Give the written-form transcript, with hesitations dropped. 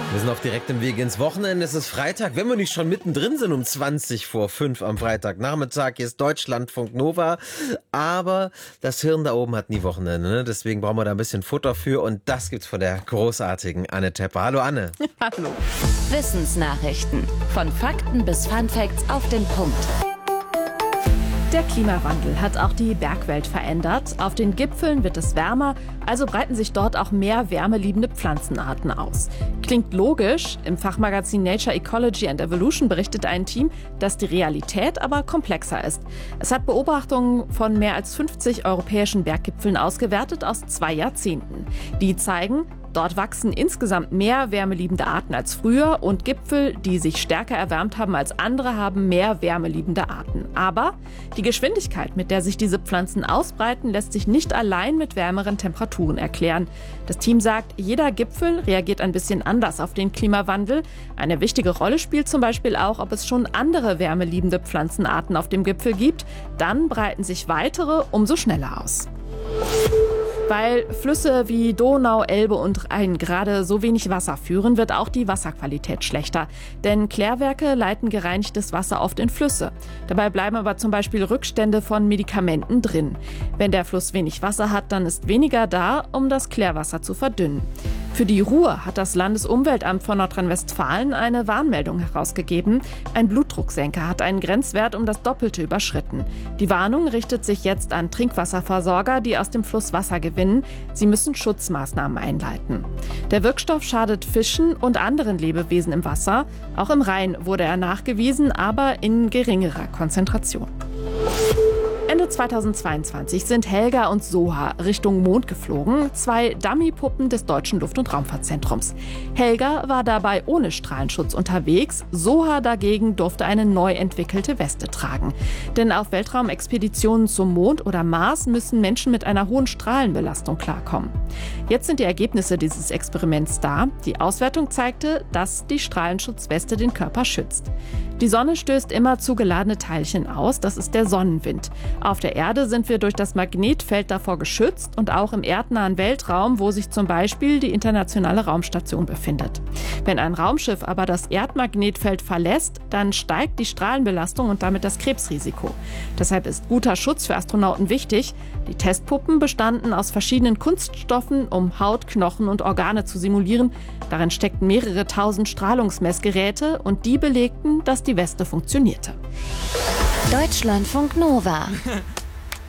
Wir sind auf direktem Weg ins Wochenende. Es ist Freitag, wenn wir nicht schon mittendrin sind, um 5:20 am Freitagnachmittag. Hier ist Deutschlandfunk Nova. Aber das Hirn da oben hat nie Wochenende, ne? Deswegen brauchen wir da ein bisschen Futter für. Und das gibt's von der großartigen Anne Tepper. Hallo Anne. Hallo. Wissensnachrichten. Von Fakten bis Funfacts auf den Punkt. Der Klimawandel hat auch die Bergwelt verändert. Auf den Gipfeln wird es wärmer, also breiten sich dort auch mehr wärmeliebende Pflanzenarten aus. Klingt logisch. Im Fachmagazin Nature Ecology and Evolution berichtet ein Team, dass die Realität aber komplexer ist. Es hat Beobachtungen von mehr als 50 europäischen Berggipfeln ausgewertet aus 2 Jahrzehnten. Die zeigen, dort wachsen insgesamt mehr wärmeliebende Arten als früher und Gipfel, die sich stärker erwärmt haben als andere, haben mehr wärmeliebende Arten. Aber die Geschwindigkeit, mit der sich diese Pflanzen ausbreiten, lässt sich nicht allein mit wärmeren Temperaturen erklären. Das Team sagt, jeder Gipfel reagiert ein bisschen anders auf den Klimawandel. Eine wichtige Rolle spielt zum Beispiel auch, ob es schon andere wärmeliebende Pflanzenarten auf dem Gipfel gibt. Dann breiten sich weitere umso schneller aus. Weil Flüsse wie Donau, Elbe und Rhein gerade so wenig Wasser führen, wird auch die Wasserqualität schlechter. Denn Klärwerke leiten gereinigtes Wasser oft in Flüsse. Dabei bleiben aber zum Beispiel Rückstände von Medikamenten drin. Wenn der Fluss wenig Wasser hat, dann ist weniger da, um das Klärwasser zu verdünnen. Für die Ruhr hat das Landesumweltamt von Nordrhein-Westfalen eine Warnmeldung herausgegeben. Ein Blutdrucksenker hat einen Grenzwert um das Doppelte überschritten. Die Warnung richtet sich jetzt an Trinkwasserversorger, die aus dem Fluss Wasser gewinnen. Sie müssen Schutzmaßnahmen einleiten. Der Wirkstoff schadet Fischen und anderen Lebewesen im Wasser. Auch im Rhein wurde er nachgewiesen, aber in geringerer Konzentration. Ende 2022 sind Helga und Soha Richtung Mond geflogen, 2 Dummypuppen des Deutschen Luft- und Raumfahrtzentrums. Helga war dabei ohne Strahlenschutz unterwegs, Soha dagegen durfte eine neu entwickelte Weste tragen. Denn auf Weltraumexpeditionen zum Mond oder Mars müssen Menschen mit einer hohen Strahlenbelastung klarkommen. Jetzt sind die Ergebnisse dieses Experiments da. Die Auswertung zeigte, dass die Strahlenschutzweste den Körper schützt. Die Sonne stößt immer zu geladene Teilchen aus, das ist der Sonnenwind. Auf der Erde sind wir durch das Magnetfeld davor geschützt und auch im erdnahen Weltraum, wo sich zum Beispiel die internationale Raumstation befindet. Wenn ein Raumschiff aber das Erdmagnetfeld verlässt, dann steigt die Strahlenbelastung und damit das Krebsrisiko. Deshalb ist guter Schutz für Astronauten wichtig. Die Testpuppen bestanden aus verschiedenen Kunststoffen, um Haut, Knochen und Organe zu simulieren. Darin steckten mehrere tausend Strahlungsmessgeräte und die belegten, dass die Weste funktionierte. Deutschlandfunk Nova.